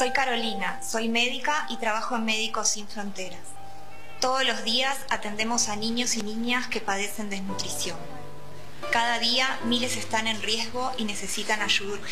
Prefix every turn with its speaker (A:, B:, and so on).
A: Soy Carolina, soy médica y trabajo en Médicos Sin Fronteras. Todos los días atendemos a niños y niñas que padecen desnutrición. Cada día miles están en riesgo y necesitan ayuda urgente.